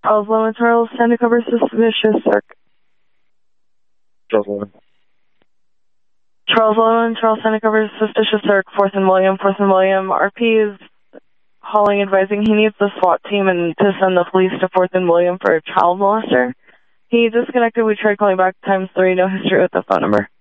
Charles Lemon, Charles, Santa cover suspicious circ. Charles Lemon. Charles Lemon, Charles Santa cover suspicious circ, 4th and William, RP is calling advising he needs the SWAT team and to send the police to 4th and William for a child molester. He disconnected, we tried calling back ×3, no history with the phone number.